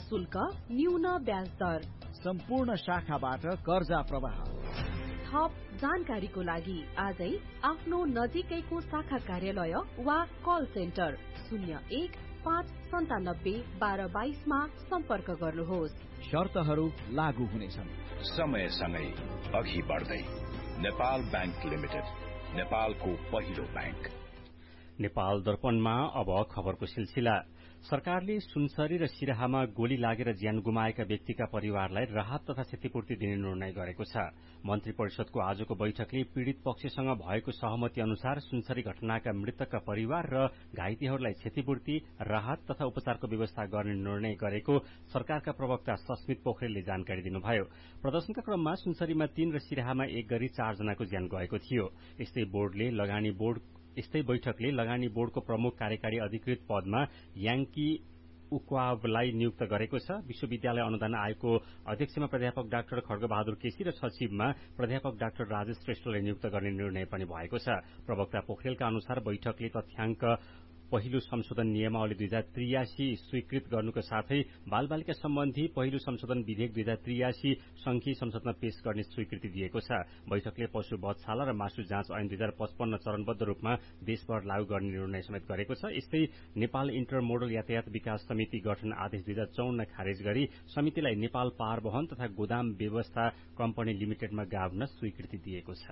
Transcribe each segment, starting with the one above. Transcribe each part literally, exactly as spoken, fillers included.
शुल्क, न्यून ब्याज दर, सम्पूर्ण शाखाबाट कर्जा प्रवाह। थप जानकारीको लागि आजै आफ्नो नजिकैको शाखा कार्यालय वा कल सेन्टर शून्य एक पाँच सन्तानब्बे बाह्र बाइसमा सम्पर्क गर्नुहोस्। शर्तहरू लागू हुनेछन्। समय सँगै अघि बढ्दै नेपाल बैंक लिमिटेड, नेपालको पहिलो बैंक। नेपाल दर्पणमा अब खबरको सिलसिला। सरकारले सुनसरी र सिराहामा गोली लागेर ज्यान गुमाएका व्यक्तिका परिवारलाई राहत तथा क्षतिपूर्ति दिने निर्णय गरेको छ। मन्त्री परिषदको आजको बैठकले पीड़ित पक्षसँग भएको सहमति अनुसार सुनसरी घटनाका मृतकका परिवार र घाइतेहरूलाई क्षतिपूर्ति, राहत तथा उपचारको व्यवस्था गर्ने निर्णय गरेको सरकारका प्रवक्ता सस्मित पोखरेलले जानकारी दिनुभयो। प्रदर्शनका क्रममा सुनसरीमा तीन र सिराहामा एक गरी चारजनाको ज्यान गएको थियो। यस्तै बोर्डले लगानी बोर्ड यस्तै बैठकले लगानी बोर्डको प्रमुख कार्यकारी अधिकृत पदमा याङ्की उक्वावलाई नियुक्त गरेको छ। विश्वविद्यालय अनुदान आयोगको अध्यक्षमा प्राध्यापक डाक्टर खड्गबहादुर केसी र सचिवमा प्राध्यापक डाक्टर राजेश श्रेष्ठलाई नियुक्त गर्ने निर्णय पनि भएको छ। प्रवक्ता पोखरेलका अनुसार बैठकले तथ्याङ्क पहिलो संशोधन नियमावली दुई हजार त्रियासी स्वीकृत गर्नुका साथै बालबालिका सम्बन्धी पहिलो संशोधन विधेयक दुई हजार त्रियासी संघीय संसदमा पेश गर्ने स्वीकृति दिएको छ। बैठकले पशु वधशाला र मासु जाँच ऐन दुई हजार पचपन्न चरणबद्ध रूपमा देशभर लागू गर्ने निर्णय समेत गरेको छ। यस्तै नेपाल इन्टरमोडल यातायात विकास समिति गठन आदेश दुई हजार चौन्न खारेज गरी समितिलाई नेपाल पारवहन तथा गोदाम व्यवस्था कम्पनी लिमिटेडमा गाभ्न स्वीकृति दिएको छ।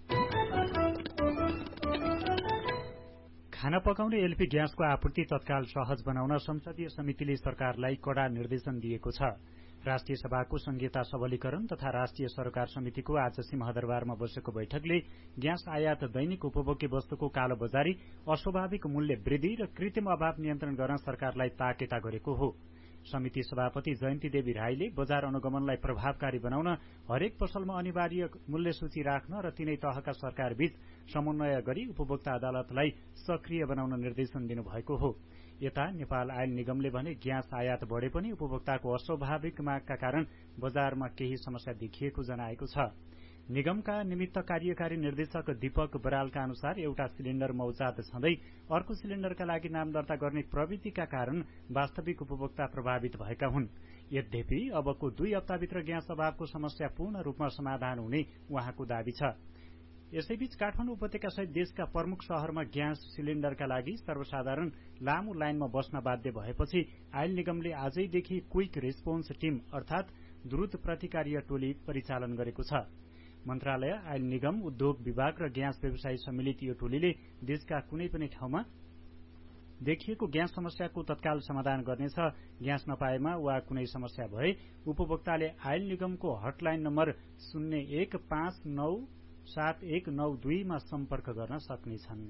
खाना पकाउने एलपी ग्यासको आपूर्ति तत्काल सहज बनाउन संसदीय समितिले सरकारलाई कड़ा निर्देशन दिएको छ। राष्ट्रिय सभाको संघीयता सबलीकरण तथा राष्ट्रिय सरोकार समितिको आज सिंहदरबारमा बसेको बैठकले ग्यास आयात, दैनिक उपभोग्य वस्तुको कालोबजारी, अस्वाभाविक मूल्य वृद्धि र कृत्रिम अभाव नियन्त्रण गर्न सरकारलाई ताकेता गरेको हो। समिति सभापति जयन्ती देवी राईले बजार अनुगमनलाई प्रभावकारी बनाउन हरेक पसलमा अनिवार्य मूल्य सूची राख्न र तीनै तहका सरकारबीच समन्वय गरी उपभोक्ता अदालतलाई सक्रिय बनाउन निर्देशन दिनुभएको हो। यता नेपाल आयल निगमले भने ग्यास आयात बढ़े पनि उपभोक्ताको अस्वाभाविक मागका कारण बजारमा केही समस्या देखिएको जनाएको छ। निगमका निमित्त कार्यकारी निर्देशक दीपक बरालका अनुसार एउटा सिलिण्डर मौजात छँदै अर्को सिलिण्डरका लागि नाम दर्ता गर्ने प्रवृत्तिका कारण वास्तविक उपभोक्ता प्रभावित भएका हुन्। यद्यपि अबको दुई हप्ताभित्र ग्यास अभावको समस्या पूर्ण रूपमा समाधान हुने उहाँको दावी छ। यसैबीच काठमाडौँ उपत्यका सहित देशका प्रमुख शहरमा ग्यास सिलिण्डरका लागि सर्वसाधारण लामो लाइनमा बस्न बाध्य भएपछि आयल निगमले आजैदेखि क्विक रेस्पोन्स टीम अर्थात द्रुत प्रतिकार्य टोली परिचालन गरेको छ। मन्त्रालय, आयल निगम, उद्योग विभाग र ग्यास व्यवसायी सम्मिलित यो टोलीले देशका कुनै पनि ठाउँमा देखिएको ग्यास समस्याको तत्काल समाधान गर्नेछ। ग्यास नपाएमा वा कुनै समस्या भए उपभोक्ताले आयल निगमको हटलाइन नम्बर शून्य एक पाँच नौ सात एक नौ दुईमा सम्पर्क गर्न सक्नेछन्।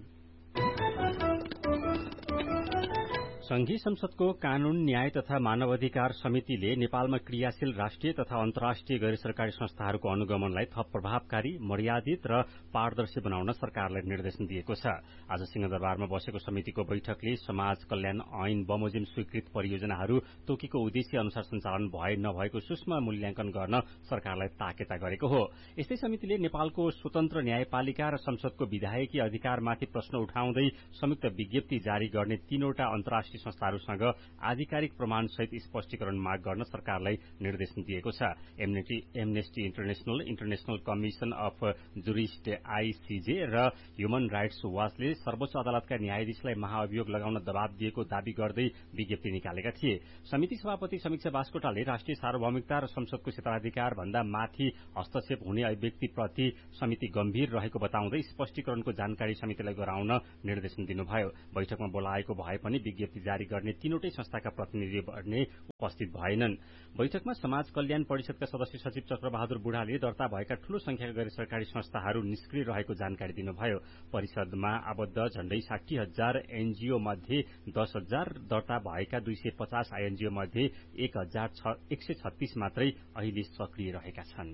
संघीय संसदको कानून, न्याय तथा मानवाधिकार समितिले नेपालमा क्रियाशील राष्ट्रिय तथा अन्तर्राष्ट्रिय गैर सरकारी संस्थाहरूको अनुगमनलाई थप प्रभावकारी, मर्यादित र पारदर्शी बनाउन सरकारलाई निर्देशन दिएको छ। आज सिंहदरबारमा बसेको समितिको बैठकले समाज कल्याण ऐन बमोजिम स्वीकृत परियोजनाहरू तोकेको उद्देश्य अनुसार सञ्चालन भए नभएको सूक्ष्म मूल्याङ्कन गर्न सरकारलाई ताकेता गरेको हो। यस्तै समितिले नेपालको स्वतन्त्र न्यायपालिका र संसदको विधायकी अधिकारमाथि प्रश्न उठाउँदै संयुक्त विज्ञप्ति जारी गर्ने तीनवटा अन्तर्राष्ट्रिय संस्थाहरूसँग आधिकारिक प्रमाणसहित स्पष्टीकरण माग गर्न सरकारलाई निर्देशन दिएको छ। Amnesty international, international commission of jurist ICJ र ह्युमन राइट्स वाचले सर्वोच्च अदालतका न्यायाधीशलाई महाअभियोग लगाउन दबाव दिएको दावी गर्दै विज्ञप्ति निकालेका थिए। समिति सभापति समीक्षा बास्कोटाले राष्ट्रिय सार्वभौमिकता र संसदको क्षेत्राधिकार भन्दा माथि हस्तक्षेप हुने अभिव्यक्तिप्रति समिति गम्भीर रहेको बताउँदै स्पष्टीकरणको जानकारी समितिलाई गराउन निर्देशन दिनुभयो। बैठकमा बोलाएको भए पनि विज्ञप्ति जारी गर्ने तीनवटै संस्थाका प्रतिनिधि भने उपस्थित भएनन्। बैठकमा समाज कल्याण परिषदका सदस्य सचिव चक्रबहादुर बुढाले दर्ता भएका ठूलो संख्याका गैर सरकारी संस्थाहरू निष्क्रिय रहेको जानकारी दिनुभयो। परिषदमा आबद्ध झण्डै साठी हजार एनजीओ मध्ये दस हजार दर्ता भएका दुई सय पचास आईएनजीओ मध्ये एक हजार एक सय छत्तीस मात्रै अहिले सक्रिय रहेका छन्।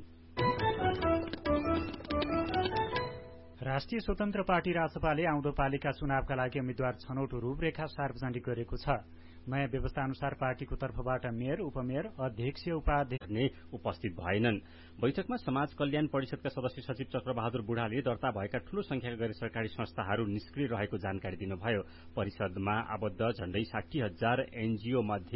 राष्ट्रिय स्वतन्त्र पार्टी रासपाले आउँदो पालिका चुनावका लागि उम्मेद्वार छनौट रूपरेखा सार्वजनिक गरेको छ। नयाँ व्यवस्था अनुसार पार्टीको तर्फबाट मेयर, उपमेयर, अध्यक्ष, उपाध्यक्ष उपस्थित भएनन्। बैठकमा समाज कल्याण परिषदका सदस्य सचिव चक्रबहादुर बुढाले दर्ता भएका ठूलो संख्याका गैर सरकारी संस्थाहरू निष्क्रिय रहेको जानकारी दिनुभयो। परिषदमा आबद्ध झण्डै साठी हजार एनजीओ मध्ये